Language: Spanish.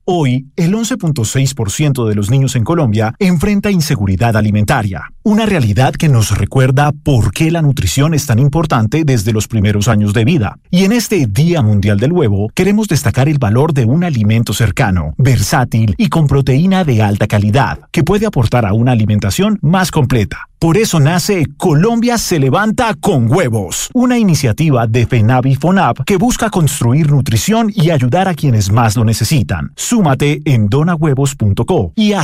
Hoy, el 11.6% de los niños en Colombia enfrenta inseguridad alimentaria, una realidad que nos recuerda por qué la nutrición es tan importante desde los primeros años de vida. Y en este Día Mundial del Huevo, queremos destacar el valor de un alimento cercano, versátil y con proteína de alta calidad, que puede aportar a una alimentación más completa. Por eso nace Colombia se levanta con huevos, una iniciativa de FENAVI-FONAP que busca construir nutrición y ayudar a quienes más lo necesitan. Súmate en donahuevos.co y haz